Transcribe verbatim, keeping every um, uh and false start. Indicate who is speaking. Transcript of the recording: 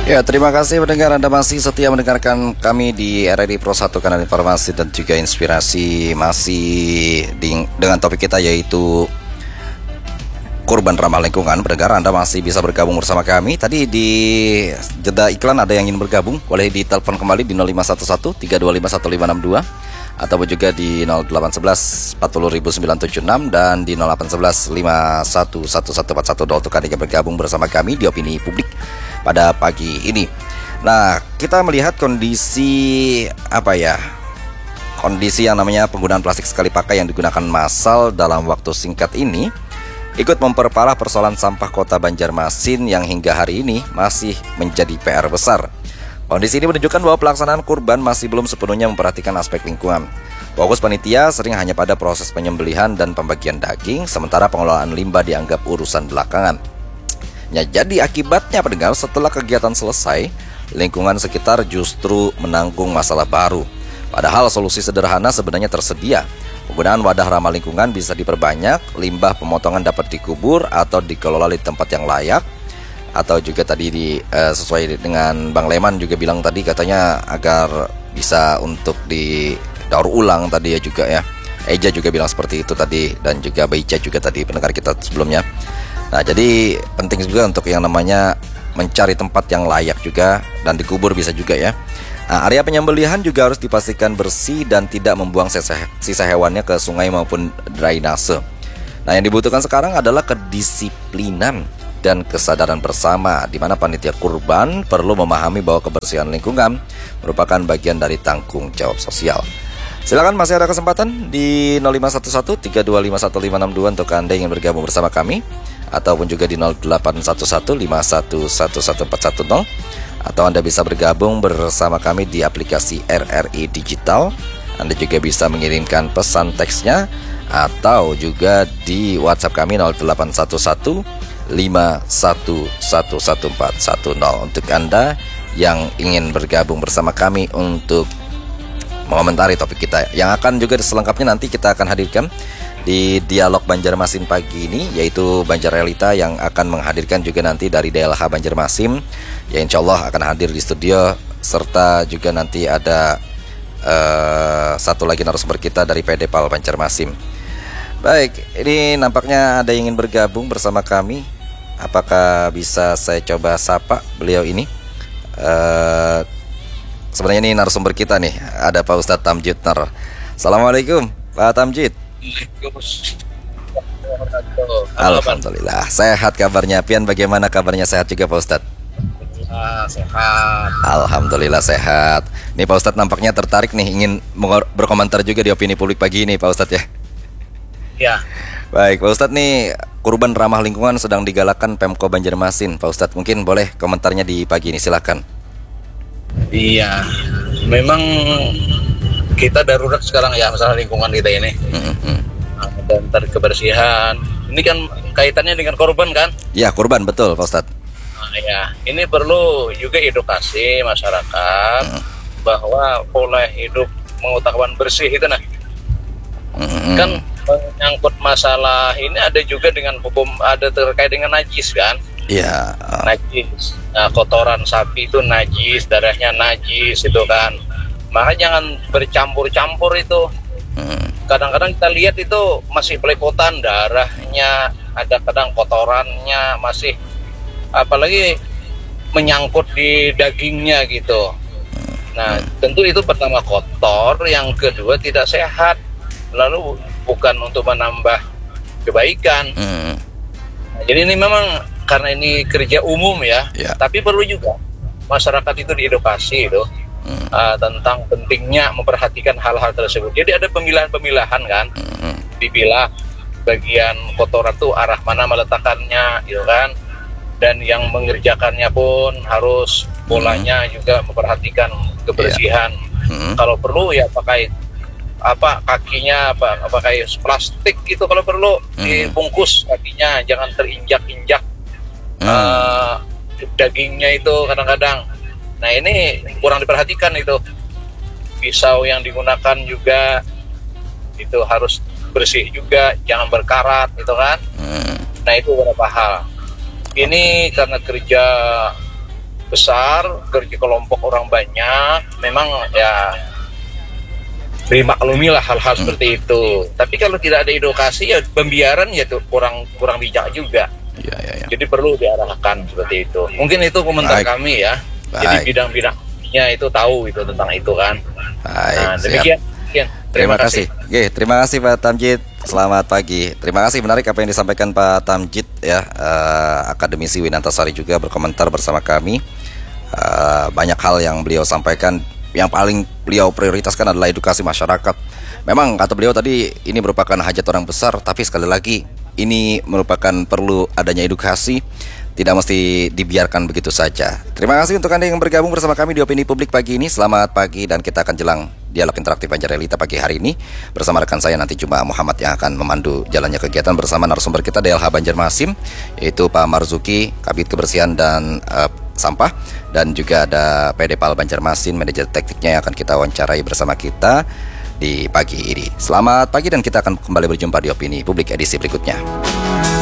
Speaker 1: Ya, terima kasih pendengar, Anda masih setia mendengarkan kami di R R I Pro satu, kanal informasi dan juga inspirasi, masih di, dengan topik kita yaitu kurban ramah lingkungan. Pendengar, Anda masih bisa bergabung bersama kami. Tadi di jeda iklan ada yang ingin bergabung, boleh ditelepon kembali di nol lima satu satu tiga dua lima satu lima enam dua ataupun juga di nol delapan satu satu empat nol sembilan tujuh enam dan di nol delapan satu satu lima satu satu satu empat satu nol untuk Anda yang bergabung bersama kami di Opini Publik pada pagi ini. Nah, kita melihat kondisi apa ya? Kondisi yang namanya penggunaan plastik sekali pakai yang digunakan massal dalam waktu singkat ini ikut memperparah persoalan sampah kota Banjarmasin yang hingga hari ini masih menjadi P R besar. Kondisi ini menunjukkan bahwa pelaksanaan kurban masih belum sepenuhnya memperhatikan aspek lingkungan. Fokus panitia sering hanya pada proses penyembelihan dan pembagian daging, sementara pengelolaan limbah dianggap urusan belakangan. Ya, jadi akibatnya pendengar, setelah kegiatan selesai, lingkungan sekitar justru menanggung masalah baru. Padahal solusi sederhana sebenarnya tersedia. Penggunaan wadah ramah lingkungan bisa diperbanyak, limbah pemotongan dapat dikubur atau dikelola di tempat yang layak. Atau juga tadi di, eh, sesuai dengan Bang Leman juga bilang tadi, katanya agar bisa untuk didaur ulang tadi ya juga ya. Eja juga bilang seperti itu tadi, dan juga Baica juga tadi pendengar kita sebelumnya. Nah, jadi penting juga untuk yang namanya mencari tempat yang layak juga dan dikubur bisa juga ya. Nah, area penyembelihan juga harus dipastikan bersih dan tidak membuang sisa, sisa hewannya ke sungai maupun drainase. Nah, yang dibutuhkan sekarang adalah kedisiplinan dan kesadaran bersama, di mana panitia kurban perlu memahami bahwa kebersihan lingkungan merupakan bagian dari tanggung jawab sosial. Silakan, masih ada kesempatan di nol lima satu satu tiga dua lima satu lima enam dua untuk Anda yang ingin bergabung bersama kami, ataupun juga di nol delapan satu satu lima satu satu satu empat satu nol, atau Anda bisa bergabung bersama kami di aplikasi R R I Digital. Anda juga bisa mengirimkan pesan teksnya atau juga di WhatsApp kami nol delapan satu satu lima satu satu satu empat satu nol untuk Anda yang ingin bergabung bersama kami untuk mengomentari topik kita, yang akan juga selengkapnya nanti kita akan hadirkan di Dialog Banjarmasin pagi ini, yaitu Banjar Realita yang akan menghadirkan juga nanti dari D L H Banjarmasin, ya insya Allah akan hadir di studio, serta juga nanti ada uh, satu lagi narasumber kita dari P D Pal Banjarmasin. Baik, ini nampaknya ada yang ingin bergabung bersama kami. Apakah bisa saya coba sapa beliau ini? Uh, sebenarnya ini narasumber kita nih, ada Pak Ustadz Tamjid Nar. Assalamualaikum Pak Tamjid. Alhamdulillah, sehat kabarnya. Pian, bagaimana kabarnya? Sehat juga Pak Ustadz?
Speaker 2: Ah, sehat.
Speaker 1: Alhamdulillah sehat. Nih Pak Ustadz nampaknya tertarik nih, ingin berkomentar juga di Opini Publik pagi ini Pak Ustadz ya?
Speaker 2: Ya.
Speaker 1: Baik Pak Ustadz, nih kurban ramah lingkungan sedang digalakkan Pemko Banjarmasin. Pak Ustadz mungkin boleh komentarnya di pagi ini, silakan.
Speaker 2: Iya, memang kita darurat sekarang ya masalah lingkungan kita ini. Mm-hmm. Dan kebersihan. Ini kan kaitannya dengan korban kan?
Speaker 1: Ya, korban, betul Pak Ustadz.
Speaker 2: Nah, ya, ini perlu juga edukasi masyarakat mm. bahwa pola hidup mengutamakan bersih itu nah. Mm-hmm. Kan menyangkut masalah ini ada juga dengan hukum, ada terkait dengan najis kan?
Speaker 1: Iya. Uh.
Speaker 2: Najis. Nah, kotoran sapi itu najis, darahnya najis itu kan. Maka jangan bercampur-campur itu. Hmm. Kadang-kadang kita lihat itu masih belepotan darahnya, ada kadang kotorannya masih, apalagi menyangkut di dagingnya gitu. Nah, hmm. tentu itu pertama kotor, yang kedua tidak sehat. Lalu bukan untuk menambah kebaikan. Hmm. Nah, jadi ini memang karena ini kerja umum ya, yeah. tapi perlu juga masyarakat itu diedukasi itu mm. uh, tentang pentingnya memperhatikan hal-hal tersebut. Jadi ada pemilahan-pemilahan kan, mm. dipilah bagian kotoran tuh arah mana meletakkannya, gitu kan. Dan yang mengerjakannya pun harus polanya mm. juga memperhatikan kebersihan. Yeah. Mm. Kalau perlu ya pakai apa kakinya apa pakai plastik gitu, kalau perlu mm. dibungkus kakinya, jangan terinjak-injak. Hmm. Uh, dagingnya itu kadang-kadang. Nah, ini kurang diperhatikan itu. Pisau yang digunakan juga itu harus bersih juga, jangan berkarat gitu kan. Hmm. Nah, itu beberapa hal. Ini karena kerja besar, kerja kelompok orang banyak, memang ya dimaklumi lah hal-hal hmm. seperti itu. Tapi kalau tidak ada edukasi ya pembiaran ya tuh kurang kurang bijak juga.
Speaker 1: Ya, ya, ya.
Speaker 2: Jadi perlu diarahkan seperti itu. Mungkin itu komentar Baik. kami ya. Baik. Jadi bidang-bidangnya itu tahu itu tentang itu kan.
Speaker 1: Baik,
Speaker 2: nah, demikian. Terima,
Speaker 1: terima kasih. Oke, terima kasih Pak Tamjid. Selamat pagi. Terima kasih, menarik apa yang disampaikan Pak Tamjid ya. Uh, akademisi Winantasari juga berkomentar bersama kami. Uh, banyak hal yang beliau sampaikan. Yang paling beliau prioritaskan adalah edukasi masyarakat. Memang kata beliau tadi ini merupakan hajat orang besar, tapi sekali lagi ini merupakan perlu adanya edukasi, tidak mesti dibiarkan begitu saja. Terima kasih untuk Anda yang bergabung bersama kami di Opini Publik pagi ini. Selamat pagi, dan kita akan jelang dialog interaktif Banjar Realita pagi hari ini bersama rekan saya nanti Juma Muhammad yang akan memandu jalannya kegiatan bersama narasumber kita D L H Banjarmasin, yaitu Pak Marzuki, Kabid Kebersihan dan uh, Sampah, dan juga ada P D Pal Banjarmasin, manajer tekniknya yang akan kita wawancarai bersama kita di pagi ini. Selamat pagi, dan kita akan kembali berjumpa di Opini Publik edisi berikutnya.